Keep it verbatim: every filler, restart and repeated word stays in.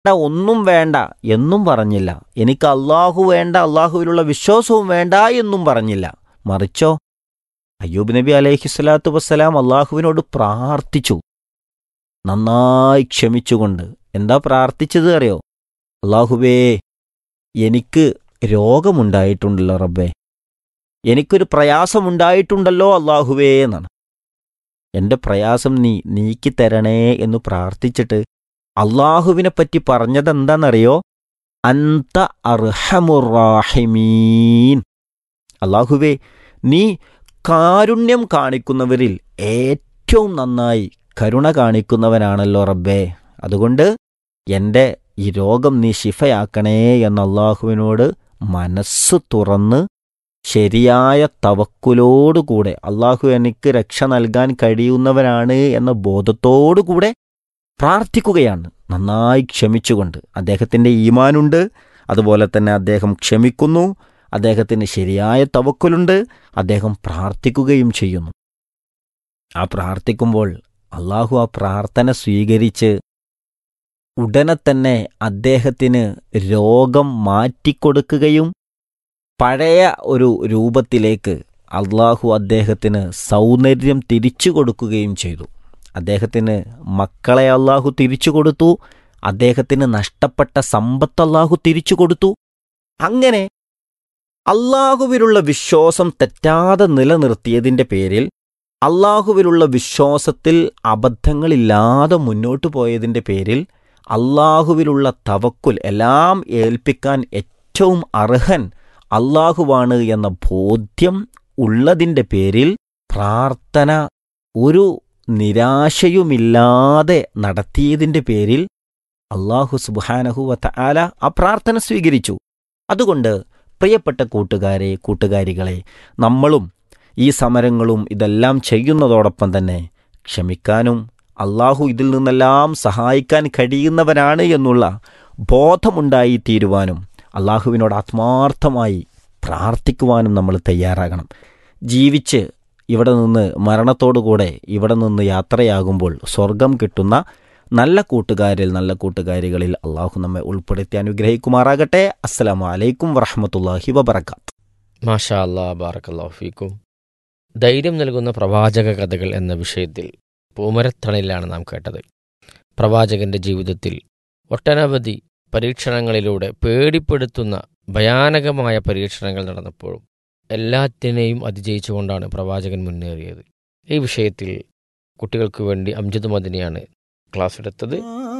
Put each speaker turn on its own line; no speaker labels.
ഒന്നും വേണ്ട എന്നും പറഞ്ഞില്ല. എനിക്ക് അള്ളാഹു വേണ്ട, അള്ളാഹുവിലുള്ള വിശ്വാസവും വേണ്ട എന്നും പറഞ്ഞില്ല. മറിച്ചോ അയ്യൂബ് നബി അലൈഹിസ്സലാത്തു വസ്സലാം അള്ളാഹുവിനോട് പ്രാർത്ഥിച്ചു, നന്നായി ക്ഷമിച്ചുകൊണ്ട്. എന്താ പ്രാർത്ഥിച്ചത് അറിയോ? അള്ളാഹുവേ, എനിക്ക് രോഗമുണ്ടായിട്ടുണ്ടല്ലോ റബ്ബേ, എനിക്കൊരു പ്രയാസമുണ്ടായിട്ടുണ്ടല്ലോ അള്ളാഹുവേ എന്നാണ്. എൻ്റെ പ്രയാസം നീ നീക്കിത്തരണേ എന്ന് പ്രാർത്ഥിച്ചിട്ട് അള്ളാഹുവിനെപ്പറ്റി പറഞ്ഞതെന്താണെന്നറിയോ? അന്ത അർഹമുറാഹിമീൻ. അള്ളാഹുവേ, നീ കാരുണ്യം കാണിക്കുന്നവരിൽ ഏറ്റവും നന്നായി കരുണ കാണിക്കുന്നവനാണല്ലോ റബ്ബേ. അതുകൊണ്ട് എൻ്റെ ഈ രോഗം നീ ശിഫയാക്കണേ എന്ന് അള്ളാഹുവിനോട് മനസ്സ് തുറന്ന് ശരിയായ തവക്കുലോടുകൂടെ, അള്ളാഹു എനിക്ക് രക്ഷ നൽകാൻ കഴിയുന്നവനാണ് എന്ന ബോധത്തോടുകൂടെ പ്രാർത്ഥിക്കുകയാണ്, നന്നായി ക്ഷമിച്ചുകൊണ്ട്. അദ്ദേഹത്തിൻ്റെ ഈമാനുണ്ട്, അതുപോലെ തന്നെ അദ്ദേഹം ക്ഷമിക്കുന്നു, അദ്ദേഹത്തിന് ശരിയായ തവക്കുലുണ്ട്, അദ്ദേഹം പ്രാർത്ഥിക്കുകയും ചെയ്യുന്നു. ആ പ്രാർത്ഥിക്കുമ്പോൾ അള്ളാഹു ആ പ്രാർത്ഥന സ്വീകരിച്ച് ഉടനെ തന്നെ അദ്ദേഹത്തിന് രോഗം മാറ്റിക്കൊടുക്കുകയും പഴയ ഒരു രൂപത്തിലേക്ക് അള്ളാഹു അദ്ദേഹത്തിന് സൗന്ദര്യം തിരിച്ചു കൊടുക്കുകയും ചെയ്തു. അദ്ദേഹത്തിന് മക്കളെ അള്ളാഹു തിരിച്ചു കൊടുത്തു, അദ്ദേഹത്തിന് നഷ്ടപ്പെട്ട സമ്പത്ത് അള്ളാഹു തിരിച്ചു കൊടുത്തു. അങ്ങനെ അള്ളാഹുവിലുള്ള വിശ്വാസം തെറ്റാതെ നിലനിർത്തിയതിൻ്റെ പേരിൽ, അള്ളാഹുവിലുള്ള വിശ്വാസത്തിൽ അബദ്ധങ്ങളില്ലാതെ മുന്നോട്ടു പോയതിൻ്റെ പേരിൽ, അള്ളാഹുവിലുള്ള തവക്കുൽ, എല്ലാം ഏൽപ്പിക്കാൻ ഏറ്റവും അർഹൻ അള്ളാഹുവാണ് എന്ന ബോധ്യം ഉള്ളതിൻ്റെ പേരിൽ പ്രാർത്ഥന ഒരു നിരാശയുമില്ലാതെ നടത്തിയതിൻ്റെ പേരിൽ അള്ളാഹു സുബ്ഹാനഹു വ തആല ആ പ്രാർത്ഥന സ്വീകരിച്ചു. അതുകൊണ്ട് പ്രിയപ്പെട്ട കൂട്ടുകാരെ, കൂട്ടുകാരികളെ, നമ്മളും ഈ സമരങ്ങളും ഇതെല്ലാം ചെയ്യുന്നതോടൊപ്പം തന്നെ ക്ഷമിക്കാനും അള്ളാഹു ഇതിൽ നിന്നെല്ലാം സഹായിക്കാൻ കഴിയുന്നവനാണ് എന്നുള്ള ബോധമുണ്ടായി തീരുവാനും അള്ളാഹുവിനോട് ആത്മാർത്ഥമായി പ്രാർത്ഥിക്കുവാനും നമ്മൾ തയ്യാറാകണം. ജീവിച്ച് ഇവിടെ നിന്ന് മരണത്തോടുകൂടെ ഇവിടെ നിന്ന് യാത്രയാകുമ്പോൾ സ്വർഗം കിട്ടുന്ന നല്ല കൂട്ടുകാരിൽ നല്ല കൂട്ടുകാരികളിൽ അള്ളാഹു നമ്മെ ഉൾപ്പെടുത്തി അനുഗ്രഹിക്കുമാറാകട്ടെ. അസ്സലാമു അലൈക്കും വറഹ്മത്തുള്ളാഹി വബറകാത്ത്.
മാഷാ അല്ലാഹ്, ബാറക്കല്ലാഹു ഫീക്കും. ധൈര്യം നൽകുന്ന പ്രവാചക കഥകൾ എന്ന വിഷയത്തിൽ പൂമരത്തണലിലാണ് നാം കേട്ടത്. പ്രവാചകന്റെ ജീവിതത്തിൽ ഒട്ടനവധി പരീക്ഷണങ്ങളിലൂടെ പേടിപ്പെടുത്തുന്ന ഭയാനകമായ പരീക്ഷണങ്ങൾ നടന്നപ്പോഴും എല്ലാറ്റിനെയും അതിജയിച്ചുകൊണ്ടാണ് പ്രവാചകൻ മുന്നേറിയത്. ഈ വിഷയത്തിൽ കുട്ടികൾക്ക് വേണ്ടി അംജദ് മദനിയാണ് ക്ലാസ് എടുത്തത്.